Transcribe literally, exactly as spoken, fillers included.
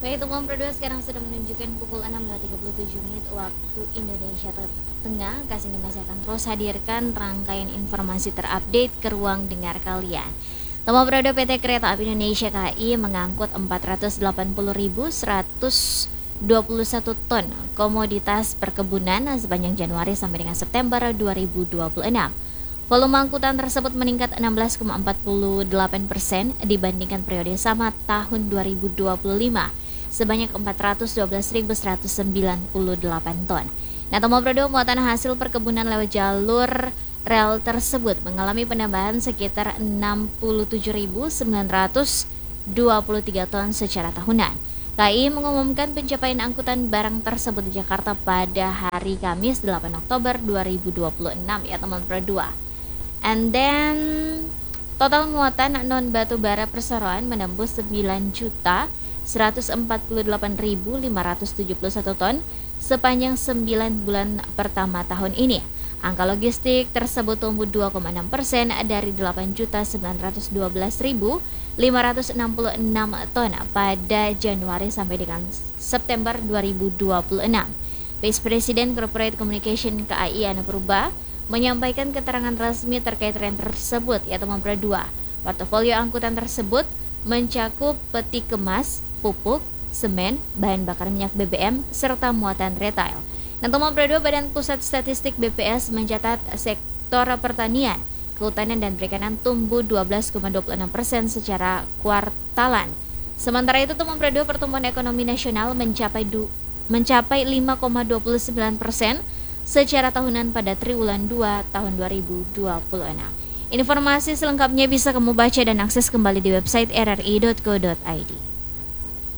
Baik, temuan berdua sekarang sudah menunjukkan pukul enam lewat tiga puluh tujuh menit waktu Indonesia Tengah. Kasih ini masih akan terus hadirkan rangkaian informasi terupdate ke ruang dengar kalian. Temuan berdua P T Kereta Api Indonesia K A I mengangkut empat ratus delapan puluh ribu seratus dua puluh satu ton komoditas perkebunan sepanjang Januari sampai dengan September dua ribu dua puluh enam. Volume angkutan tersebut meningkat enam belas koma empat delapan persen dibandingkan periode sama tahun dua ribu dua puluh lima, sebanyak empat ratus dua belas ribu seratus sembilan puluh delapan ton. Nah, temuan berdua muatan hasil perkebunan lewat jalur rel tersebut mengalami penambahan sekitar enam puluh tujuh ribu sembilan ratus dua puluh tiga ton secara tahunan. K A I mengumumkan pencapaian angkutan barang tersebut di Jakarta pada hari Kamis delapan Oktober dua ribu dua puluh enam ya teman berdua. And then total muatan non batu bara perseroan menembus sembilan juta seratus empat puluh delapan ribu lima ratus tujuh puluh satu ton sepanjang sembilan bulan pertama tahun ini. Angka logistik tersebut tumbuh dua koma enam persen dari delapan juta sembilan ratus dua belas ribu lima ratus enam puluh enam ton pada Januari sampai dengan September dua ribu dua puluh enam. Vice President Corporate Communication K A I Ana Purba menyampaikan keterangan resmi terkait tren tersebut, yaitu berdua. Portofolio angkutan tersebut mencakup peti kemas, pupuk, semen, bahan bakar minyak B B M, serta muatan retail. Dan temuan berdua Badan Pusat Statistik B P S mencatat sektor pertanian, kehutanan dan perikanan tumbuh dua belas koma dua puluh enam persen secara kuartalan. Sementara itu temuan berdua pertumbuhan ekonomi nasional mencapai du, mencapai lima koma dua puluh sembilan persen secara tahunan pada triwulan dua tahun dua ribu dua puluh enam. Informasi selengkapnya bisa kamu baca dan akses kembali di website r r i dot co dot i d.